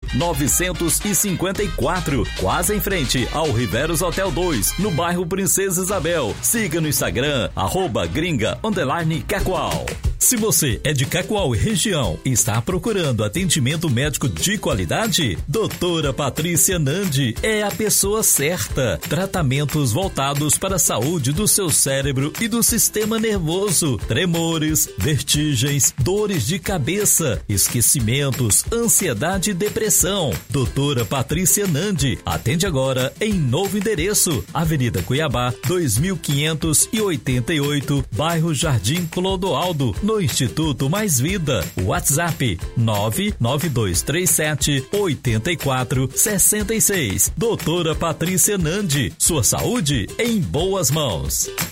954, quase em frente ao Riveros Hotel 2, no bairro Princesa Isabel. Siga no Instagram, @gringa_Cacoal. Se você é de Cacoal e região e está procurando atendimento médico de qualidade, doutora Patrícia Nandi é a pessoa certa. Tratamentos voltados para a saúde do seu cérebro e do sistema nervoso, tremores, vertigens, dores de cabeça, esquecimentos, ansiedade e depressão. Doutora Patrícia Nandi atende agora em novo endereço, Avenida Cuiabá, 2588, bairro Jardim Clodoaldo, no Instituto Mais Vida. WhatsApp 99237-8466. Doutora Patrícia Nandi, sua saúde em boas mãos.